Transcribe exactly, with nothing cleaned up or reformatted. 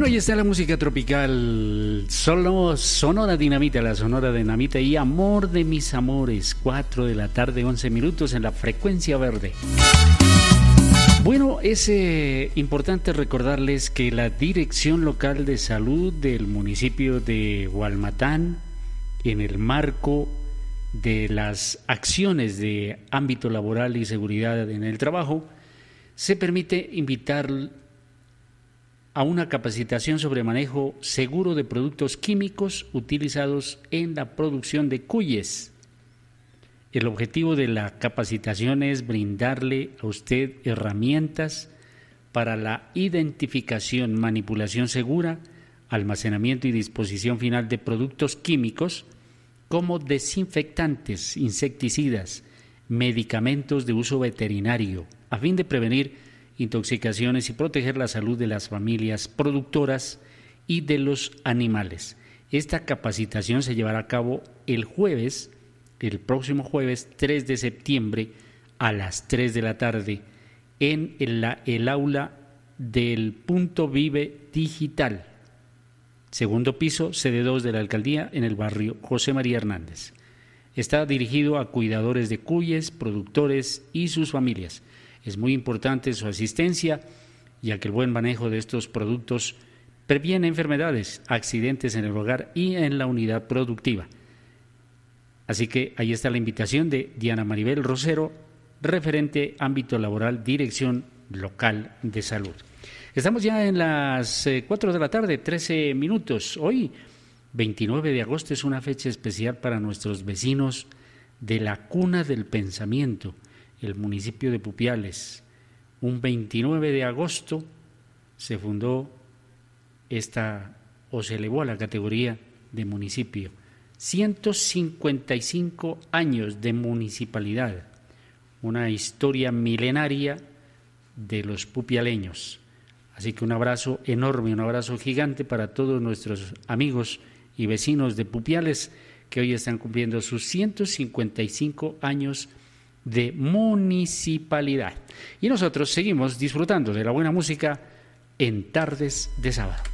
Bueno, ahí está la música tropical, solo Sonora Dinamita, la Sonora Dinamita y Amor de mis amores, cuatro de la tarde, once minutos en la frecuencia verde. Bueno, es eh, importante recordarles que la Dirección Local de Salud del municipio de Hualmatán, en el marco de las acciones de ámbito laboral y seguridad en el trabajo, se permite invitar a una capacitación sobre manejo seguro de productos químicos utilizados en la producción de cuyes. El objetivo de la capacitación es brindarle a usted herramientas para la identificación, manipulación segura, almacenamiento y disposición final de productos químicos como desinfectantes, insecticidas, medicamentos de uso veterinario, a fin de prevenir intoxicaciones y proteger la salud de las familias productoras y de los animales. Esta capacitación se llevará a cabo el jueves, el próximo jueves tres de septiembre a las tres de la tarde en el, el aula del Punto Vive Digital, segundo piso, sede dos de la alcaldía en el barrio José María Hernández. Está dirigido a cuidadores de cuyes, productores y sus familias. Es muy importante su asistencia, ya que el buen manejo de estos productos previene enfermedades, accidentes en el hogar y en la unidad productiva. Así que ahí está la invitación de Diana Maribel Rosero, referente ámbito laboral, Dirección Local de Salud. Estamos ya en las cuatro de la tarde, trece minutos. Hoy, veintinueve de agosto, es una fecha especial para nuestros vecinos de la Cuna del Pensamiento, el municipio de Pupiales. Un veintinueve de agosto se fundó esta, o se elevó a la categoría de municipio. ciento cincuenta y cinco años de municipalidad, una historia milenaria de los pupialeños. Así que un abrazo enorme, un abrazo gigante para todos nuestros amigos y vecinos de Pupiales que hoy están cumpliendo sus ciento cincuenta y cinco años de municipalidad. Y nosotros seguimos disfrutando de la buena música en Tardes de Sábado.